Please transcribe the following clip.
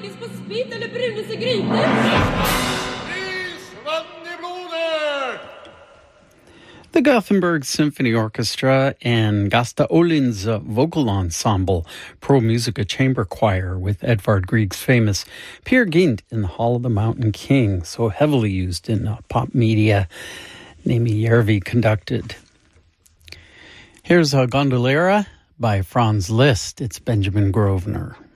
Steges på spit eller brunes i grytor. The Gothenburg Symphony Orchestra and Gasta Olin's vocal ensemble, Pro Musica Chamber Choir with Edvard Grieg's famous Peer Gynt in the Hall of the Mountain King, so heavily used in pop media. Nami Järvi conducted. Here's a Gondolera by Franz Liszt. It's Benjamin Grosvenor.